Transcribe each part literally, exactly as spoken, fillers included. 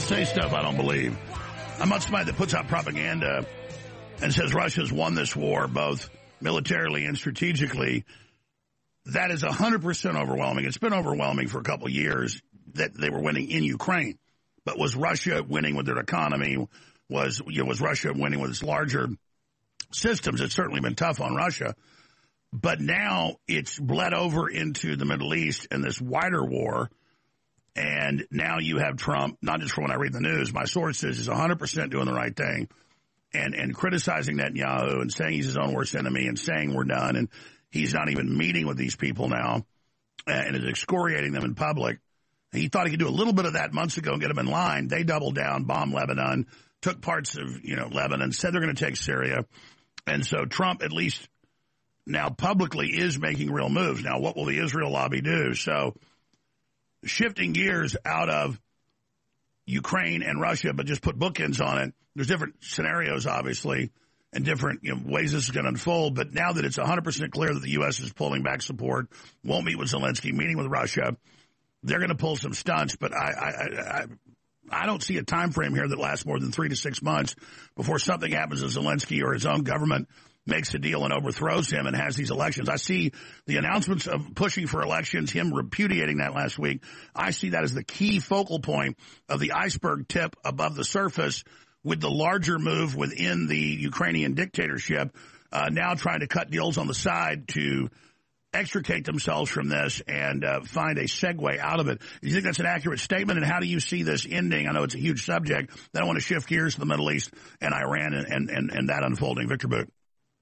say stuff I don't believe. I'm not somebody that puts out propaganda and says Russia's won this war, both militarily and strategically. That is one hundred percent overwhelming. It's been overwhelming for a couple of years that they were winning in Ukraine. But was Russia winning with their economy? Was, you know, was Russia winning with its larger systems? It's certainly been tough on Russia. But now it's bled over into the Middle East and this wider war. And now you have Trump, not just from when I read the news, my sources is one hundred percent doing the right thing and, and criticizing Netanyahu and saying he's his own worst enemy and saying we're done. And he's not even meeting with these people now and is excoriating them in public. He thought he could do a little bit of that months ago and get them in line. They doubled down, bombed Lebanon, took parts of, you know, Lebanon, said they're going to take Syria. And so Trump, at least now publicly, is making real moves. Now, what will the Israel lobby do? So shifting gears out of Ukraine and Russia, but just put bookends on it. There's different scenarios, obviously, and different, you know, ways this is going to unfold. But now that it's one hundred percent clear that the U S is pulling back support, won't meet with Zelensky, meeting with Russia, they're going to pull some stunts. But I, I, I, I don't see a time frame here that lasts more than three to six months before something happens to Zelensky or his own government makes a deal and overthrows him and has these elections. I see the announcements of pushing for elections, him repudiating that last week. I see that as the key focal point of the iceberg tip above the surface, with the larger move within the Ukrainian dictatorship, uh, now trying to cut deals on the side to extricate themselves from this and uh, find a segue out of it. Do you think that's an accurate statement? And how do you see this ending? I know it's a huge subject. Then I want to shift gears to the Middle East and Iran and, and, and, and that unfolding. Victor Boot.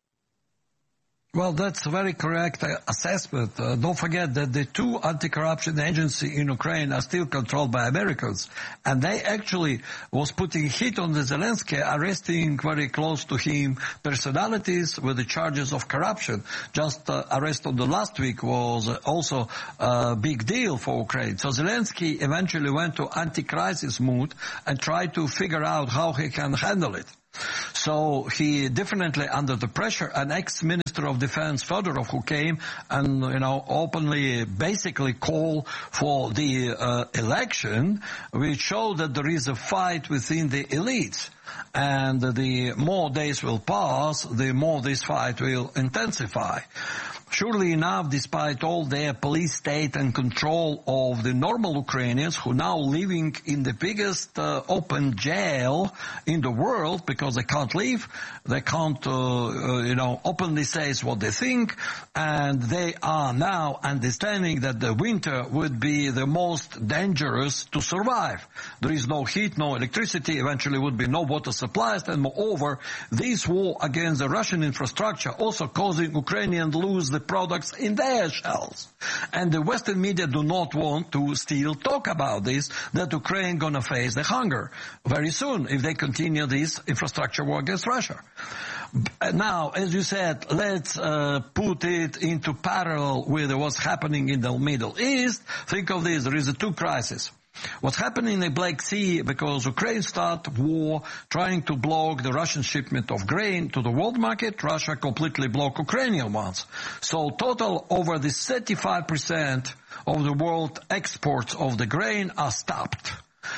Well, that's a very correct uh, assessment. Uh, don't forget that the two anti-corruption agencies in Ukraine are still controlled by Americans. And they actually was putting hit on the Zelensky, arresting very close to him personalities with the charges of corruption. Just uh, arrest on the last week was also a big deal for Ukraine. So Zelensky eventually went to anti-crisis mood and tried to figure out how he can handle it. So he definitely under the pressure, an ex-minister of defense, Fedorov, who came and, you know, openly basically called for the uh, election, which showed that there is a fight within the elites. And the more days will pass, the more this fight will intensify. Surely enough, despite all their police state and control of the normal Ukrainians who now living in the biggest uh, open jail in the world because they can't leave, they can't, uh, uh, you know, openly say what they think, and they are now understanding that the winter would be the most dangerous to survive. There is no heat, no electricity, eventually would be no water supplies, and moreover, this war against the Russian infrastructure also causing Ukrainians lose the products in their shells. And the Western media do not want to still talk about this, that Ukraine gonna face the hunger very soon if they continue this infrastructure war against Russia. Now, as you said, let's uh, put it into parallel with what's happening in the Middle East. Think of this, there is a two crises. What's happening in the Black Sea, because Ukraine started war trying to block the Russian shipment of grain to the world market, Russia completely blocked Ukrainian ones. So total over the thirty-five percent of the world exports of the grain are stopped.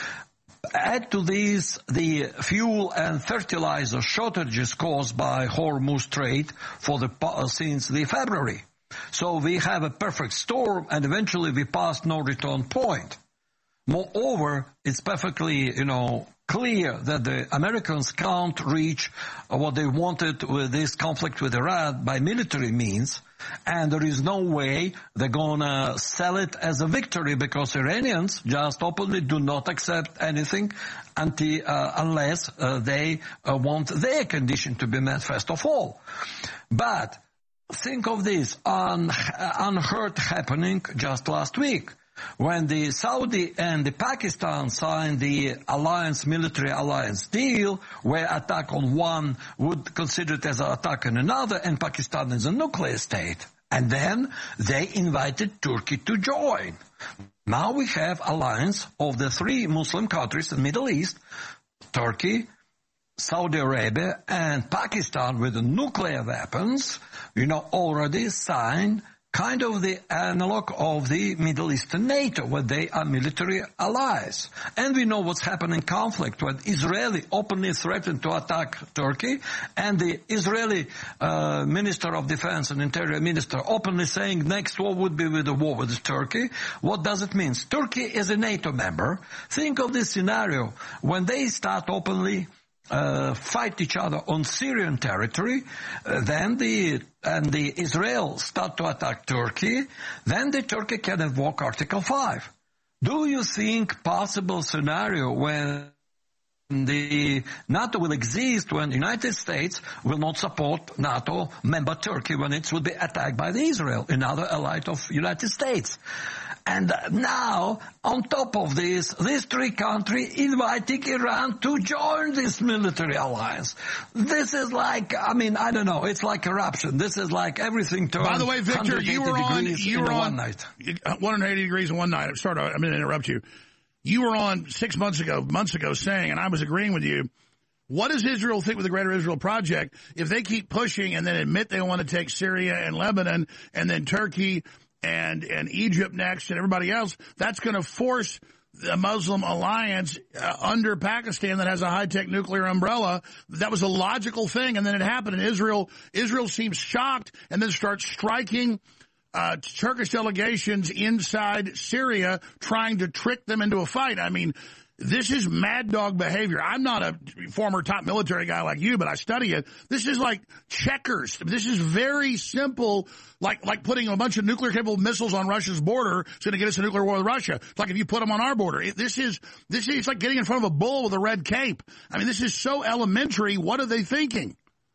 Add to this the fuel and fertilizer shortages caused by Hormuz Strait for the since the February. So we have a perfect storm, and eventually we pass no return point. Moreover, it's perfectly, you know, clear that the Americans can't reach what they wanted with this conflict with Iran by military means, and there is no way they're gonna sell it as a victory, because Iranians just openly do not accept anything until, uh, unless uh, they uh, want their condition to be met first of all. But think of this un- unheard happening just last week, when the Saudi and the Pakistan signed the alliance, military alliance deal, where attack on one would consider it as an attack on another, and Pakistan is a nuclear state. And then they invited Turkey to join. Now we have alliance of the three Muslim countries in the Middle East, Turkey, Saudi Arabia, and Pakistan with the nuclear weapons, you know, already signed kind of the analog of the Middle Eastern NATO, where they are military allies. And we know what's happened in conflict when Israeli openly threatened to attack Turkey, and the Israeli uh, Minister of Defense and Interior Minister openly saying next war would be with a war with Turkey. What does it mean? Turkey is a NATO member. Think of this scenario when they start openly Uh, fight each other on Syrian territory, uh, then the and the Israel start to attack Turkey, then the Turkey can invoke Article five. Do you think possible scenario when the NATO will exist when the United States will not support NATO member Turkey when it will be attacked by the Israel, another ally of United States? And now, on top of this, these three countries inviting Iran to join this military alliance. This is like, I mean, I don't know, it's like corruption. This is like everything turned By the way, Victor, you were on, you were on one night. one hundred eighty degrees in one night. I'm sorry, I'm going to interrupt you. You were on six months ago, months ago saying, and I was agreeing with you, what does Israel think with the Greater Israel Project if they keep pushing and then admit they want to take Syria and Lebanon and then Turkey and and Egypt next and everybody else? That's going to force the Muslim alliance uh, under Pakistan that has a high-tech nuclear umbrella. That was a logical thing, and then it happened, and Israel Israel seems shocked and then starts striking uh, Turkish delegations inside Syria, trying to trick them into a fight. I mean, this is mad dog behavior. I'm not a former top military guy like you, but I study it. This is like checkers. This is very simple, like like putting a bunch of nuclear-capable missiles on Russia's border is going to get us a nuclear war with Russia. It's like if you put them on our border. It, this is this is it's like getting in front of a bull with a red cape. I mean, this is so elementary. What are they thinking?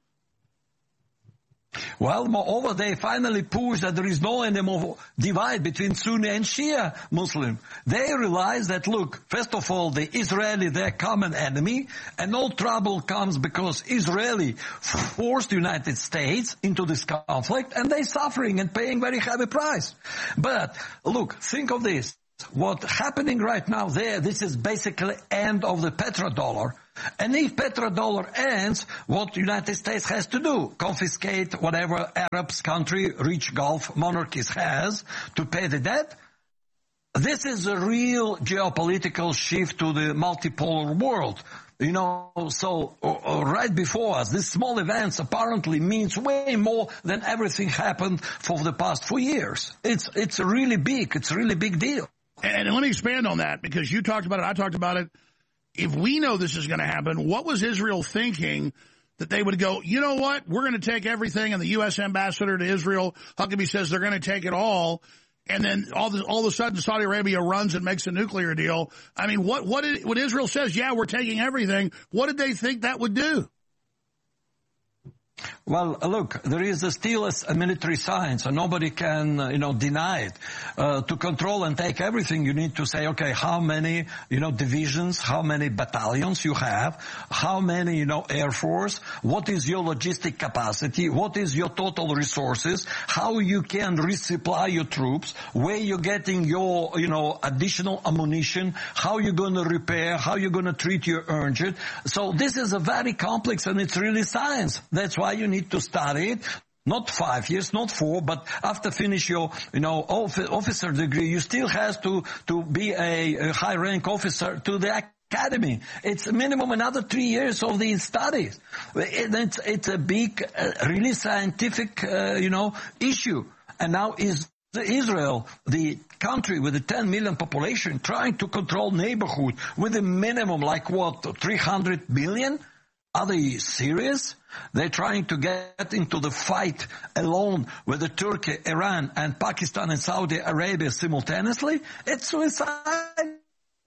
Well, moreover, they finally push that there is no anymore divide between Sunni and Shia Muslim. They realize that, look, first of all, the Israeli, their common enemy, and all trouble comes because Israeli forced the United States into this conflict, and they're suffering and paying very heavy price. But, look, think of this. What's happening right now there, this is basically end of the petrodollar. And if petrodollar ends, what the United States has to do? Confiscate whatever Arabs country, rich Gulf monarchies has to pay the debt? This is a real geopolitical shift to the multipolar world. You know, so uh, right before us, these small events apparently means way more than everything happened for the past four years. It's, it's really big. It's a really big deal. And let me expand on that, because you talked about it, I talked about it. If we know this is going to happen, what was Israel thinking that they would go, you know what, we're going to take everything, and the U S ambassador to Israel, Huckabee, says they're going to take it all, and then all, the, all of a sudden Saudi Arabia runs and makes a nuclear deal. I mean, what, what, did, what Israel says, yeah, we're taking everything, what did they think that would do? Well, look, there is a still a military science, and nobody can, uh, you know, deny it. Uh, to control and take everything, you need to say, okay, how many, you know, divisions, how many battalions you have, how many, you know, air force, what is your logistic capacity, what is your total resources, how you can resupply your troops, where you're getting your, you know, additional ammunition, how you're going to repair, how you're going to treat your injured. So this is a very complex, and it's really science. That's why you need to study it. Not five years, not four, but after finish your, you know, officer degree, you still has to, to be a, a high rank officer to the academy. It's minimum another three years of the studies. It's, it's a big, uh, really scientific, uh, you know, issue. And now is Israel, the country with a ten million population, trying to control neighborhood with a minimum like what, three hundred million? Are they serious? They're trying to get into the fight alone with the Turkey, Iran, and Pakistan and Saudi Arabia simultaneously? It's suicidal.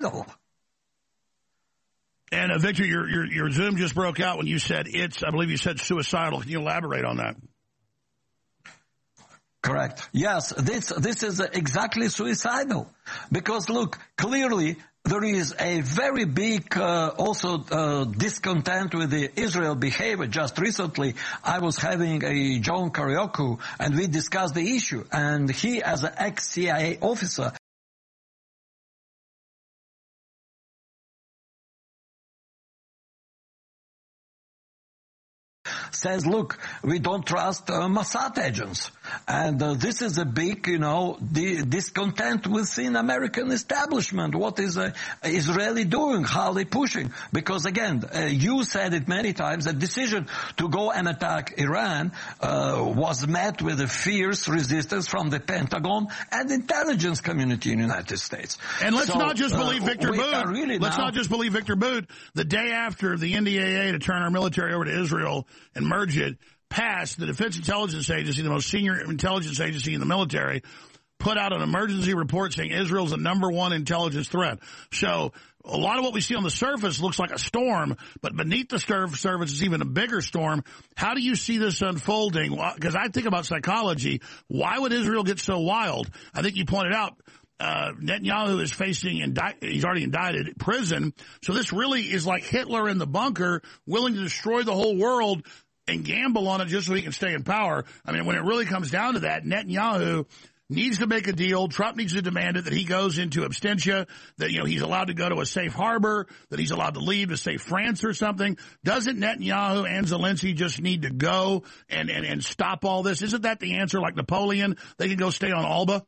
And uh, Victor, your, your your Zoom just broke out when you said it's, I believe you said suicidal. Can you elaborate on that? Correct. Yes, this this is exactly suicidal. Because look, clearly there is a very big uh, also uh, discontent with the Israel behavior. Just recently, I was having a John Karyoku, and we discussed the issue. And he, as an ex-C I A officer, says, look, we don't trust uh, Mossad agents. And uh, this is a big, you know, di- discontent within American establishment. What is uh, Israeli doing? How are they pushing? Because again, uh, you said it many times, the decision to go and attack Iran uh, was met with a fierce resistance from the Pentagon and intelligence community in the United States. And let's so, not just believe uh, Victor Boot. Really let's now, not just believe Victor Boot. The day after the N D A A to turn our military over to Israel and merge it passed, the Defense Intelligence Agency, the most senior intelligence agency in the military, put out an emergency report saying Israel's the number one intelligence threat. So a lot of what we see on the surface looks like a storm, but beneath the surface is even a bigger storm. How do you see this unfolding? Because I think about psychology. Why would Israel get so wild? I think you pointed out uh, Netanyahu is facing, indi- he's already indicted, prison. So this really is like Hitler in the bunker, willing to destroy the whole world and gamble on it just so he can stay in power. I mean, when it really comes down to that, Netanyahu needs to make a deal. Trump needs to demand it, that he goes into absentia, that, you know, he's allowed to go to a safe harbor, that he's allowed to leave to, say, France or something. Doesn't Netanyahu and Zelensky just need to go and, and, and stop all this? Isn't that the answer, like Napoleon? They can go stay on Alba?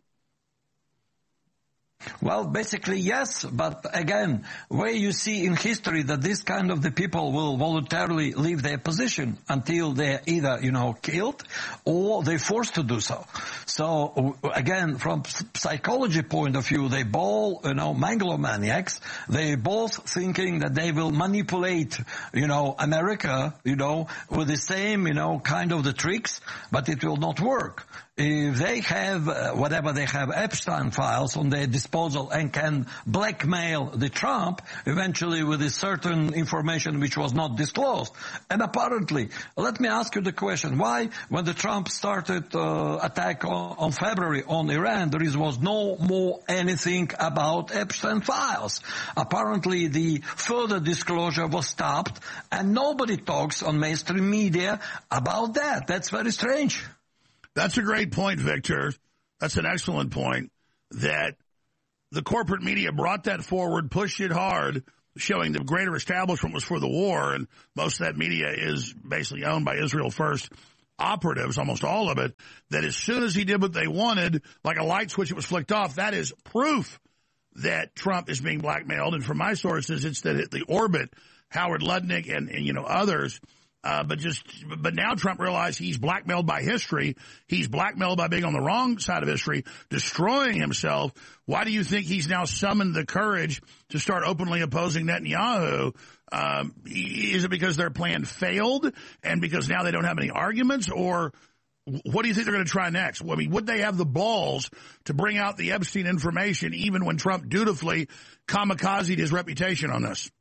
Well, basically, yes. But again, where you see in history that this kind of the people will voluntarily leave their position until they're either, you know, killed or they're forced to do so. So again, from psychology point of view, they both, you know, megalomaniacs. They both thinking that they will manipulate, you know, America, you know, with the same, you know, kind of the tricks, but it will not work. If they have uh, whatever they have Epstein files on their disposal and can blackmail the Trump eventually with a certain information which was not disclosed. And apparently, let me ask you the question, why when the Trump started uh, attack on, on February on Iran, there is, was no more anything about Epstein files. Apparently the further disclosure was stopped and nobody talks on mainstream media about that. That's very strange. That's a great point, Victor. That's an excellent point, that the corporate media brought that forward, pushed it hard, showing the greater establishment was for the war, and most of that media is basically owned by Israel First operatives, almost all of it, that as soon as he did what they wanted, like a light switch, it was flicked off. That is proof that Trump is being blackmailed. And from my sources, it's that the orbit, Howard Lutnick and, and you know, others, Uh, but just, but now Trump realized he's blackmailed by history. He's blackmailed by being on the wrong side of history, destroying himself. Why do you think he's now summoned the courage to start openly opposing Netanyahu? Um, is it because their plan failed and because now they don't have any arguments, or what do you think they're going to try next? I mean, would they have the balls to bring out the Epstein information even when Trump dutifully kamikazed his reputation on this?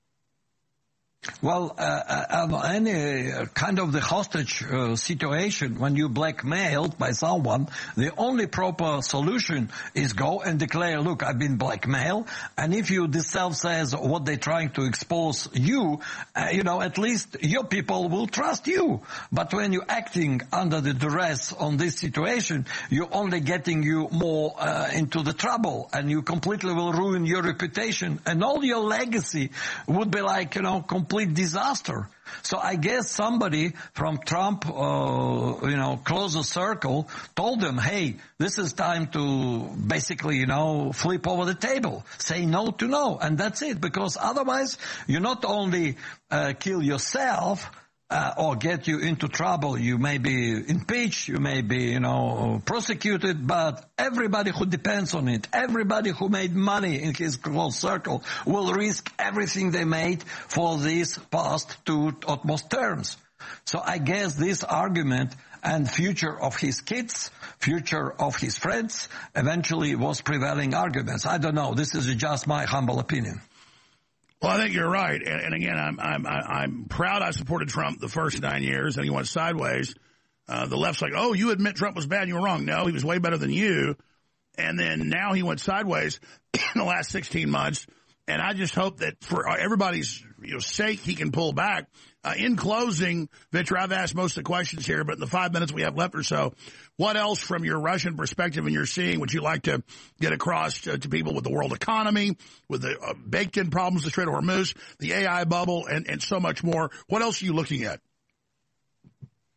Well, uh, uh, any kind of the hostage uh, situation, when you blackmailed by someone, the only proper solution is go and declare, look, I've been blackmailed. And if you yourself says what they're trying to expose you, uh, you know, at least your people will trust you. But when you're acting under the duress on this situation, you're only getting you more uh, into the trouble, and you completely will ruin your reputation, and all your legacy would be like, you know, complete disaster. So I guess somebody from Trump, uh, you know, closer circle told them, hey, this is time to basically, you know, flip over the table, say no to no. And that's it, because otherwise you not only uh, kill yourself, Uh, or get you into trouble. You may be impeached, you may be, you know, prosecuted, but everybody who depends on it, everybody who made money in his close circle will risk everything they made for these past two utmost terms. So I guess this argument and future of his kids, future of his friends, eventually was prevailing arguments. I don't know. This is just my humble opinion. Well, I think you're right, and, and again, I'm I'm I'm proud I supported Trump the first nine years, and he went sideways. Uh, the left's like, oh, you admit Trump was bad, and you were wrong. No, he was way better than you. And then now he went sideways in the last sixteen months, and I just hope that for everybody's you know, sake, he can pull back. Uh, in closing, Victor, I've asked most of the questions here, but in the five minutes we have left or so, what else from your Russian perspective and you're seeing would you like to get across to, to people with the world economy, with the uh, baked-in problems, the Strait of Hormuz, the A I bubble, and, and so much more? What else are you looking at?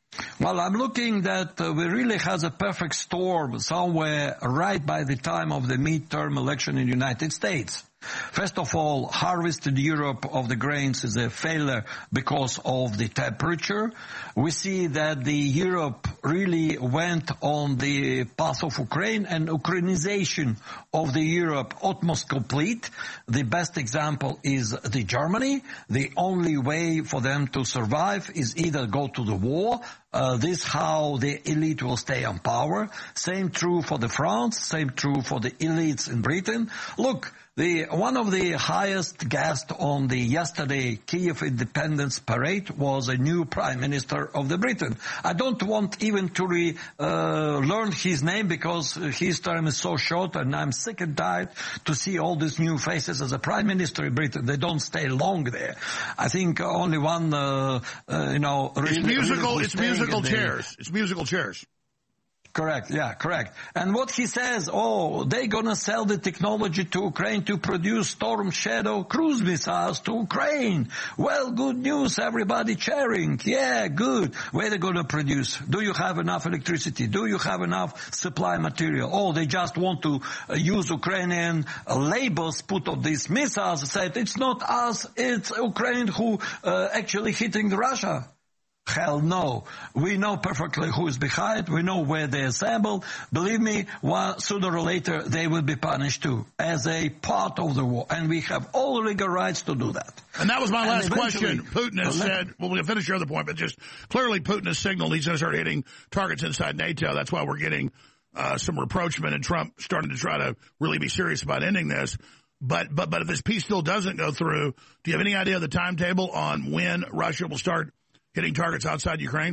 Well, I'm looking that uh, we really has a perfect storm somewhere right by the time of the midterm election in the United States. First of all, harvest in Europe of the grains is a failure because of the temperature. We see that the Europe really went on the path of Ukraine, and Ukrainization of the Europe almost complete. The best example is the Germany. The only way for them to survive is either go to the war. Uh, this how the elite will stay on power. Same true for the France. Same true for the elites in Britain. Look, The, one of the highest guests on the yesterday Kiev Independence Parade was a new Prime Minister of the Britain. I don't want even to re, uh, learn his name because his term is so short, and I'm sick and tired to see all these new faces as a Prime Minister in Britain. They don't stay long there. I think only one, uh, uh, you know... It's really, musical, really it's musical the, chairs. It's musical chairs. Correct, yeah, correct. And what he says, oh, they're gonna sell the technology to Ukraine to produce Storm Shadow cruise missiles to Ukraine. Well, good news, everybody cheering. Yeah, good. Where they gonna produce? Do you have enough electricity? Do you have enough supply material? Oh, they just want to uh, use Ukrainian uh, labels put on these missiles, said it's not us, it's Ukraine who uh, actually hitting Russia. Hell no. We know perfectly who is behind. We know where they assemble. Believe me, one, sooner or later they will be punished too, as a part of the war. And we have all legal rights to do that. And that was my last question. Putin has well, said, well, we'll finish your other point, but just clearly Putin has signaled he's going to start hitting targets inside NATO. That's why we're getting uh, some rapprochement, and Trump starting to try to really be serious about ending this. But, but, but if this peace still doesn't go through, do you have any idea of the timetable on when Russia will start hitting targets outside Ukraine?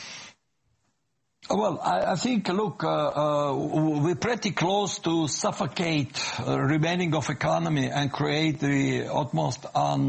Well, I, I think, look, uh, uh, we're pretty close to suffocate uh, remaining of economy and create the utmost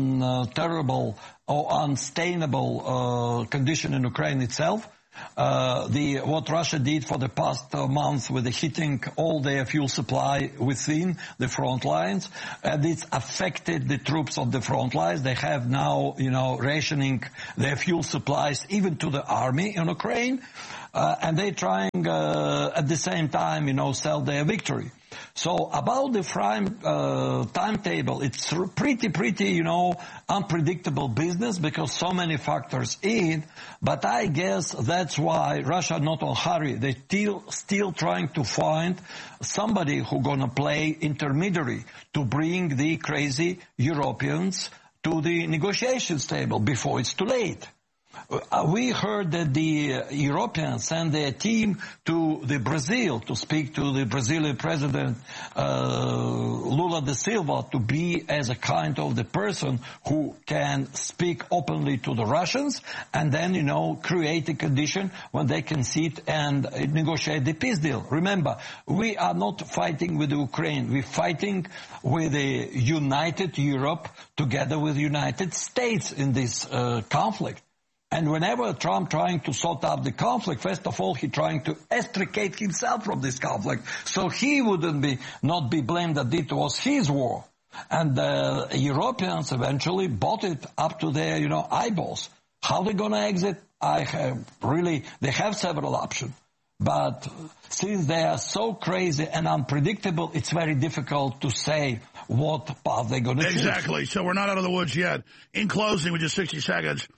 untenable or unsustainable uh, condition in Ukraine itself. Uh, the, what Russia did for the past uh, month with the hitting all their fuel supply within the front lines, and it's affected the troops on the front lines. They have now, you know, rationing their fuel supplies even to the army in Ukraine, uh, and they're trying uh, at the same time, you know, sell their victory. So about the prime uh, timetable, it's pretty, pretty, you know, unpredictable business because so many factors in. But I guess that's why Russia not in a hurry. They're still, still trying to find somebody who's gonna play intermediary to bring the crazy Europeans to the negotiations table before it's too late. Uh, we heard that the uh, Europeans sent their team to the Brazil to speak to the Brazilian president uh, Lula da Silva to be as a kind of the person who can speak openly to the Russians and then, you know, create a condition when they can sit and uh, negotiate the peace deal. Remember, we are not fighting with Ukraine. We're fighting with a united Europe together with the United States in this uh, conflict. And whenever Trump trying to sort out the conflict, first of all, he trying to extricate himself from this conflict, so he wouldn't be not be blamed that it was his war. And the uh, Europeans eventually bought it up to their, you know, eyeballs. How they gonna exit? I have really, they have several options. But since they are so crazy and unpredictable, it's very difficult to say what path they're gonna choose. Exactly. So we're not out of the woods yet. In closing, with just sixty seconds,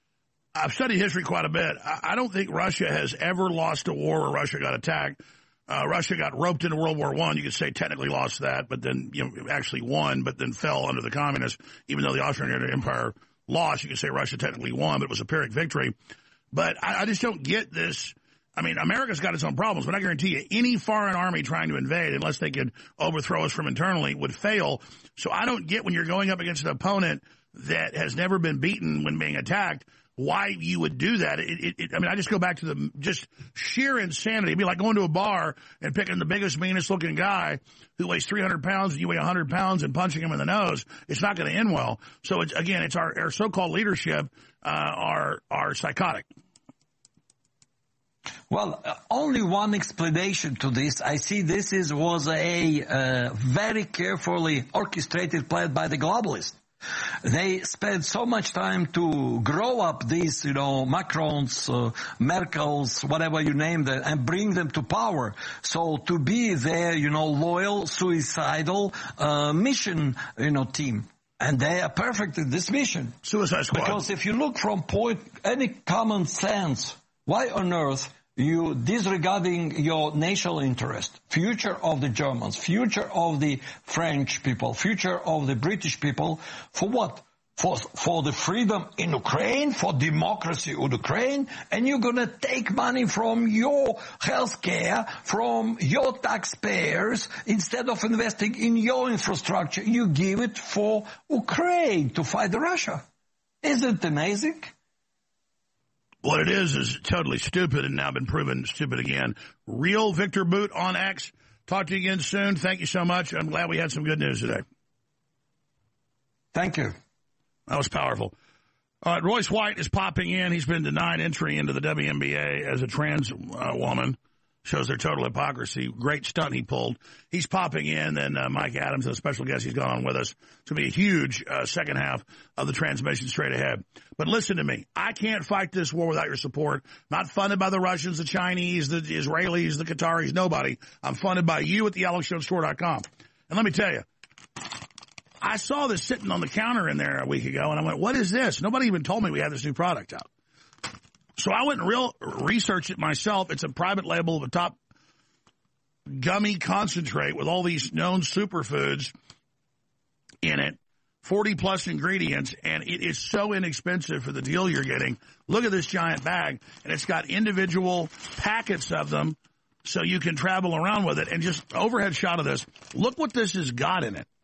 I've studied history quite a bit. I don't think Russia has ever lost a war where Russia got attacked. Uh, Russia got roped into World War One. You could say technically lost that, but then, you know, actually won, but then fell under the communists. Even though the Austrian Empire lost, you could say Russia technically won, but it was a Pyrrhic victory. But I, I just don't get this. I mean, America's got its own problems, but I guarantee you any foreign army trying to invade, unless they could overthrow us from internally, would fail. So I don't get when you're going up against an opponent that has never been beaten when being attacked, why you would do that. It, it, it, I mean, I just go back to the just sheer insanity. It'd be like going to a bar and picking the biggest, meanest looking guy who weighs three hundred pounds and you weigh one hundred pounds and punching him in the nose. It's not going to end well. So it's, again, it's our, our so-called leadership, uh, are, are psychotic. Well, uh, only one explanation to this. I see this is was a uh, very carefully orchestrated plan by the globalists. They spend so much time to grow up these, you know, Macrons, uh, Merkels, whatever you name them, and bring them to power. So to be their, you know, loyal, suicidal uh, mission, you know, team. And they are perfect in this mission. Suicide Squad. Because if you look from point, any common sense, why on earth you disregarding your national interest, future of the Germans, future of the French people, future of the British people, for what? For, for the freedom in Ukraine, for democracy in Ukraine, and you're gonna take money from your healthcare, from your taxpayers, instead of investing in your infrastructure, you give it for Ukraine to fight Russia. Isn't it amazing? What it is is totally stupid and now been proven stupid again. Real Victor Boot on X. Talk to you again soon. Thank you so much. I'm glad we had some good news today. Thank you. That was powerful. All right, Royce White is popping in. He's been denied entry into the W N B A as a trans uh, woman. Shows their total hypocrisy. Great stunt he pulled. He's popping in. Then uh, Mike Adams, a special guest, he's gone on with us. It's going to be a huge uh, second half of the transmission straight ahead. But listen to me. I can't fight this war without your support. Not funded by the Russians, the Chinese, the Israelis, the Qataris, nobody. I'm funded by you at the alex jones store dot com. And let me tell you, I saw this sitting on the counter in there a week ago, and I went, what is this? Nobody even told me we had this new product out. So I went and real researched it myself. It's a private label of a top gummy concentrate with all these known superfoods in it, forty plus ingredients, and it is so inexpensive for the deal you're getting. Look at this giant bag, and it's got individual packets of them so you can travel around with it. And just overhead shot of this, look what this has got in it.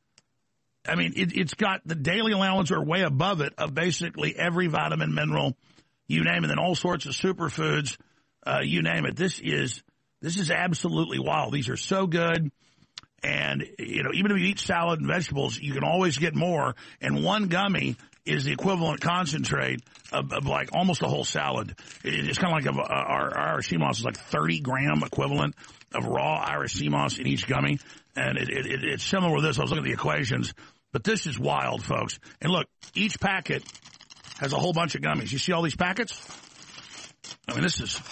I mean, it, it's got the daily allowance or way above it of basically every vitamin, mineral, you name it, and all sorts of superfoods, uh, you name it. This is this is absolutely wild. These are so good. And, you know, even if you eat salad and vegetables, you can always get more. And one gummy is the equivalent concentrate of, of like almost a whole salad. It, it's kind of like a, our, our Irish sea moss is like thirty gram equivalent of raw Irish sea moss in each gummy. And it, it, it, it's similar with this. I was looking at the equations. But this is wild, folks. And look, each packet has a whole bunch of gummies. You see all these packets? I mean, this is...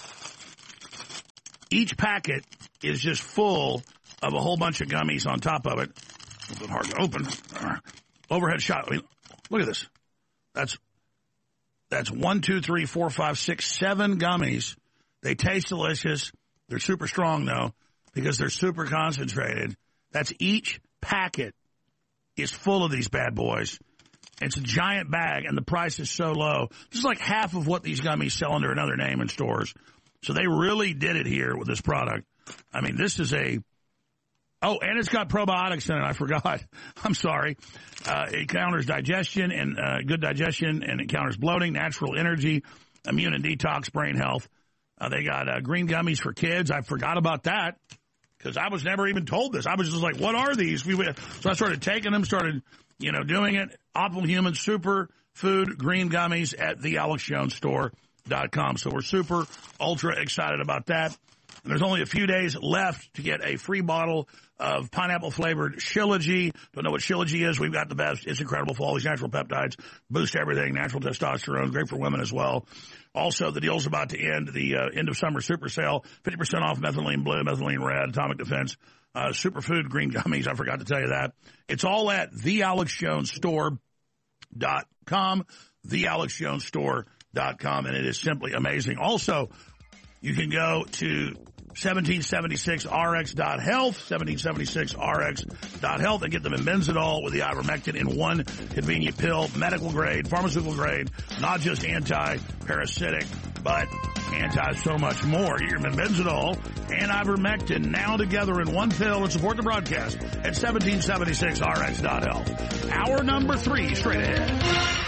Each packet is just full of a whole bunch of gummies on top of it. A little bit hard to open. Overhead shot. I mean, look at this. That's that's one, two, three, four, five, six, seven gummies. They taste delicious. They're super strong, though, because they're super concentrated. That's each packet is full of these bad boys. It's a giant bag, and the price is so low. This is like half of what these gummies sell under another name in stores. So they really did it here with this product. I mean, this is a... Oh, and it's got probiotics in it. I forgot. I'm sorry. Uh, it counters digestion and uh, good digestion, and it counters bloating, natural energy, immune and detox, brain health. Uh, they got uh, green gummies for kids. I forgot about that because I was never even told this. I was just like, what are these? We So I started taking them, started... You know, doing it, Optimal Human Super Food Green Gummies at the alex jones store dot com. So we're super, ultra excited about that. And there's only a few days left to get a free bottle of pineapple-flavored Shilajit. Don't know what Shilajit is. We've got the best. It's incredible for all these natural peptides. Boost everything. Natural testosterone. Great for women as well. Also, the deal's about to end. The uh, end of summer super sale. fifty percent off methylene blue, methylene red, atomic defense. Uh, superfood green gummies. I forgot to tell you that. It's all at the alex jones store dot com, the alex jones store dot com, and it is simply amazing. Also, you can go to seventeen seventy-six R X dot health, seventeen seventy-six R X dot health, and get them in Benzidol with the ivermectin in one convenient pill, medical grade, pharmaceutical grade, not just anti-parasitic, but anti so much more. You can get Benzidol and ivermectin now together in one pill and support the broadcast at seventeen seventy-six R X dot health. Hour number three, straight ahead.